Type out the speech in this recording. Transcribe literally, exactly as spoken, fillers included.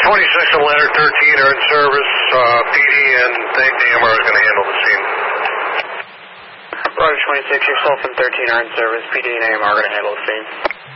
twenty-six and Leonard, thirteen are in service. Uh, P D and A M R is going to handle the scene. Roger twenty-six, yourself and thirteen are in service. P D and A M R are going to handle the scene.